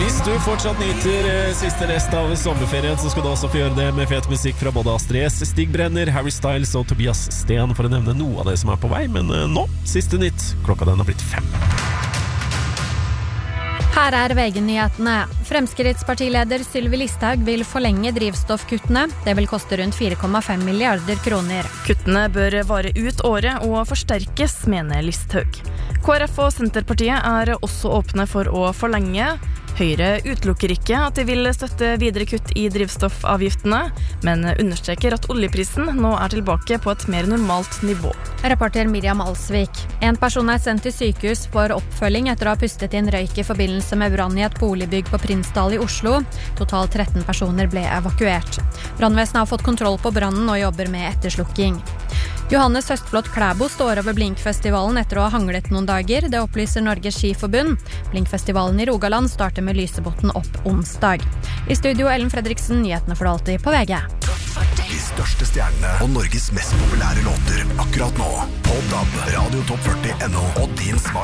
Hvis du fortsatt nyter siste rest av sommerferien, så skal du også få gjøre det med fet musikk fra både Astrid S, Stig Brenner, Harry Styles og Tobias Sten, for å nevne noe av det som er på vei. Men nå, siste nytt. Klokka den har blitt 5. Her er VG-nyhetene. Fremskrittspartileder Sylvi Listhaug vil forlenge drivstoffkuttene. Det vil koste rundt 4,5 milliarder kroner. Kuttene bør vare ut året og forsterkes, mener Listhaug. KrF og Senterpartiet er også åpne for å forlenge. Høyre utelukker ikke at de vil støtte videre kutt i drivstoffavgiftene, men understreker at oljeprisen nå er tilbake på et mer normalt nivå. Reporter Miriam Alsvik. En person er sendt til sykehus for oppfølging etter å ha pustet inn røyk i forbindelse med brann i et boligbygg på Prinsdal i Oslo. Totalt 13 personer ble evakuert. Brannvesenet har fått kontroll på brannen og jobber med etterslukking. Johannes Høstflot Klæbo står over Blinkfestivalen etter å ha hanglet noen dager. Det opplyser Norges Skiforbund. Blinkfestivalen i Rogaland starter med Lysebotn opp onsdag. I studio Ellen Fredriksen, nyhetene for alltid på VG. De største stjernene og Norges mest populære låter akkurat nå. På DAB, Radio Top 40.no og din smart